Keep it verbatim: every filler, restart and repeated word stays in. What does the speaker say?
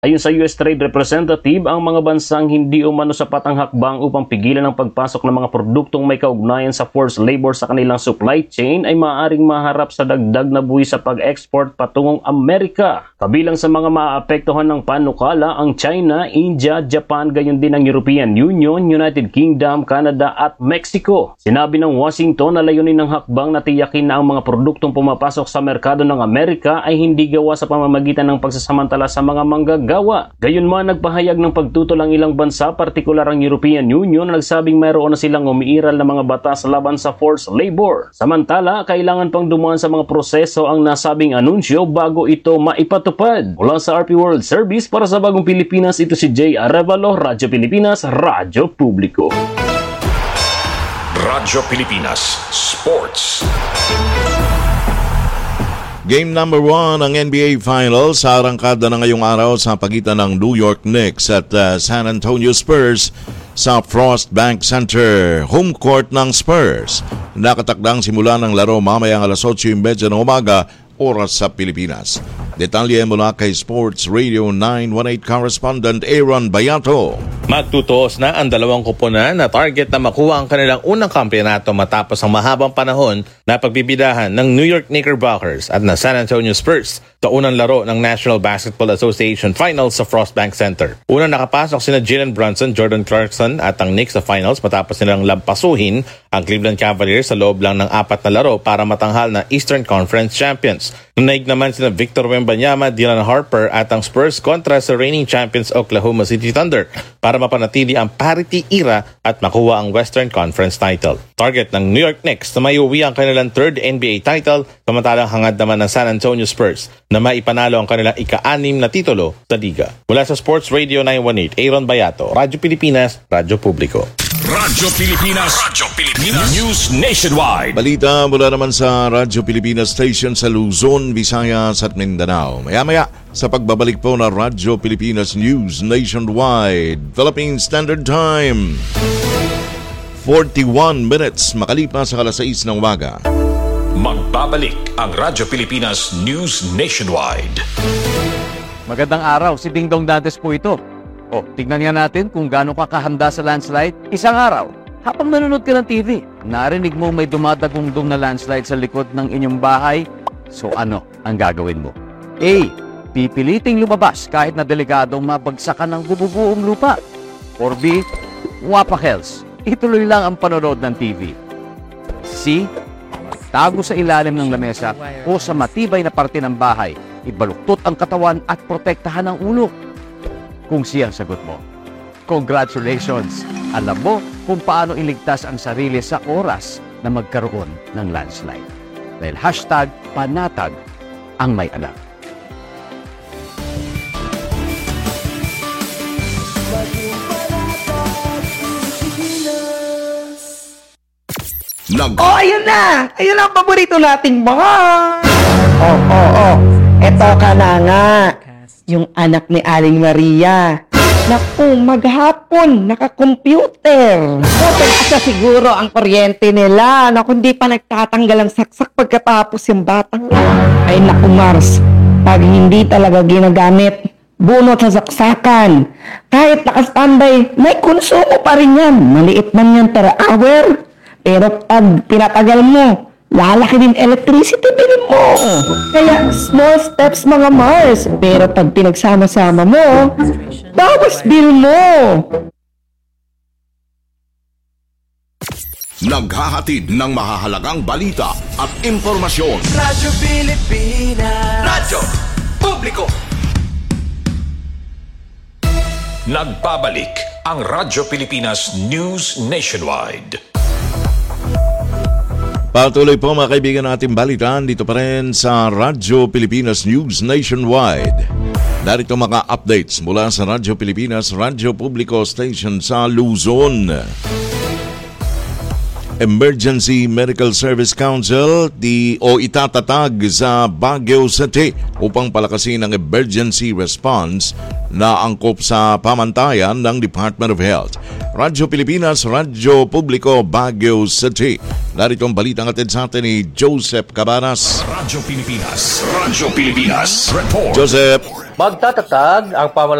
Ayon sa U S Trade Representative, ang mga bansang hindi umano sapat ang hakbang upang pigilan ang pagpasok ng mga produktong may kaugnayan sa forced labor sa kanilang supply chain ay maaaring maharap sa dagdag na buwis sa pag-export patungong Amerika. Kabilang sa mga maaapektuhan ng panukala ang China, India, Japan, gayon din ang European Union, United Kingdom, Canada at Mexico. Sinabi ng Washington na layunin ng hakbang na tiyakin na ang mga produktong pumapasok sa merkado ng Amerika ay hindi gawa sa pamamagitan ng pagsasamantala sa mga manggagawa. Gawa. Gayunman, nagpahayag ng pagtutol ang ilang bansa, partikular ang European Union, na nagsabing mayroon na silang umiiral na mga batas laban sa forced labor. Samantala, kailangan pang dumaan sa mga proseso ang nasabing anunsyo bago ito maipatupad. Mula sa R P World Service para sa Bagong Pilipinas, ito si Jay Arevalo, Radyo Pilipinas, Radyo Publiko. Radyo Pilipinas Sports. Game number one ng N B A Finals sa arangkada na ngayong araw sa pagitan ng New York Knicks at uh, San Antonio Spurs sa Frost Bank Center, home court ng Spurs. Nakatakdang simula ng laro mamayang alas otso thirty ng umaga, oras sa Pilipinas. Detalye mula kay Sports Radio nine one eight correspondent Aaron Bayato. Magtutuos na ang dalawang koponan na target na makuha ang kanilang unang kampeonato matapos ang mahabang panahon na pagbibidahan ng New York Knickerbockers at na San Antonio Spurs sa unang laro ng National Basketball Association Finals sa Frost Bank Center. Unang nakapasok sina Jalen Brunson, Jordan Clarkson at ang Knicks sa finals matapos nilang lampasuhin ang Cleveland Cavaliers sa loob lang ng apat na laro para matanghal na Eastern Conference Champions. Nunaig naman sina Victor Wembanyama, Dylan Harper at ang Spurs kontra sa reigning champions Oklahoma City Thunder para mapanatili ang parity era at makuha ang Western Conference title. Target ng New York Knicks na may uwi ang kanilang third N B A title, samantalang hangad naman ng San Antonio Spurs na maipanalo ang kanilang ika-anim na titulo sa liga. Mula sa Sports Radio nine one eight, Aaron Bayato, Radyo Pilipinas, Radyo Publiko. Radyo Pilipinas, Radyo Pilipinas, News Nationwide. Balita mula naman sa Radyo Pilipinas Station sa Luzon, Visayas at Mindanao. Maya-maya sa pagbabalik po na Radyo Pilipinas News Nationwide, Philippine Standard Time. forty-one minutes makalipas sa alas sais ng umaga. Magbabalik ang Radyo Pilipinas News Nationwide. Magandang araw, si Dingdong Dantes po ito. O, tignan nga natin kung gaano ka kahanda sa landslide. Isang araw, habang nanonood ka ng T V, narinig mo may dumadagungdong na landslide sa likod ng inyong bahay. So ano ang gagawin mo? A. Pipiliting lumabas kahit na delikadong mabagsakan ng bububuong lupa. Or B. Wapakels, ituloy lang ang panonood ng T V. C. Tago sa ilalim ng lamesa o sa matibay na parte ng bahay. Ibaluktot ang katawan at protektahan ang ulo. Kung siyang sagot mo, congratulations! Alam mo kung paano iligtas ang sarili sa oras na magkaroon ng landslide. Dahil hashtag panatag ang may alam. Nag- oh, ayun na! Ayun ang paborito nating bar! Oh, oh, oh. Eto ka na nga. Yung anak ni Aling Maria. Naku, maghapon, naka-computer. Buti asa siguro ang kuryente nila. Naku, hindi pa nagtatanggal ang saksak pagkatapos yung batang. Ay naku, Mars. Pag hindi talaga ginagamit, bunot sa saksakan. Kahit naka-standby, may konsumo pa rin yan. Maliit man yan per hour. Pero pag pinatagal mo, lalaki din electricity bill mo. Kaya small steps mga Mars. Pero pag pinagsama-sama mo, bawas bill mo. Naghahatid ng mahahalagang balita at impormasyon. Radyo Pilipinas. Radyo Publiko. Nagbabalik ang Radyo Pilipinas News Nationwide. Patuloy po mga kaibigan natin balitan dito pa rin sa Radyo Pilipinas News Nationwide. Narito mga updates mula sa Radyo Pilipinas, Radyo Publiko Station sa Luzon. Emergency Medical Service Council di, o itatatag sa Baguio City upang palakasin ang emergency response na angkop sa pamantayan ng Department of Health. Radyo Pilipinas, Radyo Publiko, Baguio City. Narito ang balitang atid sa atin ni Joseph Cabanas. Radyo Pilipinas, Radyo Pilipinas, report. Joseph. Magtatatag ang pamalaan